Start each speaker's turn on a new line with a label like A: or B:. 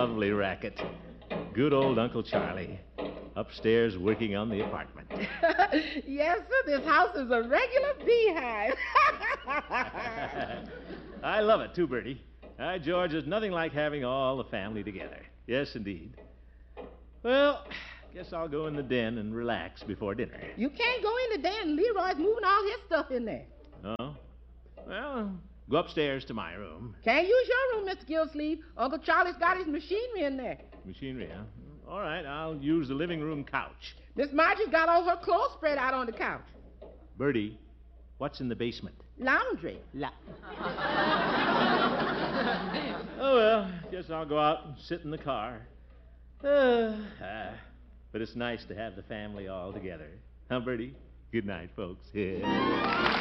A: lovely racket. Good old Uncle Charlie, upstairs working on the apartment.
B: Yes, sir, this house is a regular beehive.
A: I love it, too, Bertie. George, there's nothing like having all the family together. Yes, indeed. Well, guess I'll go in the den and relax before dinner.
B: You can't go in the den. Leroy's moving all his stuff in there.
A: Oh? Well, go upstairs to my room.
B: Can't use your room, Mr. Gillsleeve. Uncle Charlie's got his machinery in there.
A: Machinery, huh? All right, I'll use the living room couch.
B: Miss Marjorie's got all her clothes spread out on the couch.
A: Bertie, what's in the basement?
B: Laundry.
A: Oh, well, guess I'll go out and sit in the car. But it's nice to have the family all together. Huh, Bertie? Good night, folks.